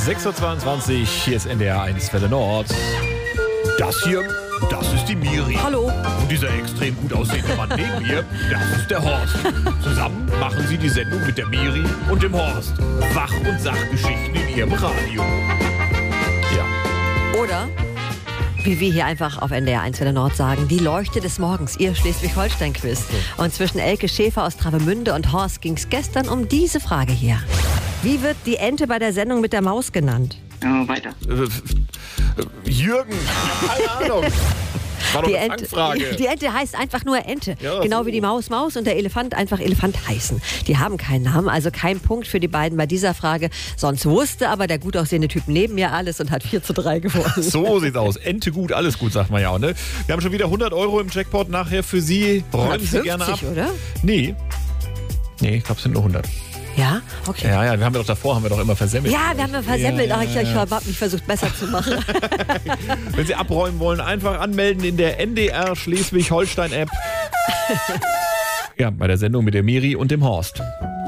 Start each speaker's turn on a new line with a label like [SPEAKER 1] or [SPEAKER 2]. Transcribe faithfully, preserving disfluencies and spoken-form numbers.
[SPEAKER 1] sechs Uhr zweiundzwanzig, hier ist N D R eins Welle Nord. Das hier, das ist die Miri.
[SPEAKER 2] Hallo.
[SPEAKER 1] Und dieser extrem gut aussehende Mann neben mir, das ist der Horst. Zusammen machen sie die Sendung mit der Miri und dem Horst. Wach- und Sachgeschichten in ihrem Radio. Ja.
[SPEAKER 2] Oder, wie wir hier einfach auf N D R eins Welle Nord sagen, die Leuchte des Morgens, ihr Schleswig-Holstein-Quiz. Und zwischen Elke Schäfer aus Travemünde und Horst ging es gestern um diese Frage hier. Wie wird die Ente bei der Sendung mit der Maus genannt?
[SPEAKER 3] Ja, weiter.
[SPEAKER 1] Äh, Jürgen, keine Ahnung. War doch
[SPEAKER 2] Die
[SPEAKER 1] eine
[SPEAKER 2] Ente,
[SPEAKER 1] Fangfrage.
[SPEAKER 2] die Ente heißt einfach nur Ente.
[SPEAKER 1] Ja,
[SPEAKER 2] genau
[SPEAKER 1] so.
[SPEAKER 2] wie die Maus Maus und der Elefant einfach Elefant heißen. Die haben keinen Namen, also kein Punkt für die beiden bei dieser Frage. Sonst wusste aber der gut aussehende Typ neben mir alles und hat vier zu drei gewonnen.
[SPEAKER 1] So sieht's aus. Ente gut, alles gut, sagt man ja auch, ne? Wir haben schon wieder hundert Euro im Jackpot nachher für Sie. Räumen Sie gerne ab.
[SPEAKER 2] oder?
[SPEAKER 1] Nee. Nee, ich glaube, es sind nur hundert.
[SPEAKER 2] Ja? Okay.
[SPEAKER 1] Ja, ja, wir haben ja doch davor, haben wir doch immer versemmelt.
[SPEAKER 2] Ja, wir haben ja versemmelt.
[SPEAKER 1] Ja,
[SPEAKER 2] Ach, ich,
[SPEAKER 1] ja,
[SPEAKER 2] ich
[SPEAKER 1] ja.
[SPEAKER 2] habe mich versucht, besser zu machen.
[SPEAKER 1] Wenn Sie abräumen wollen, einfach anmelden in der N D R Schleswig-Holstein-App. Ja, bei der Sendung mit der Miri und dem Horst.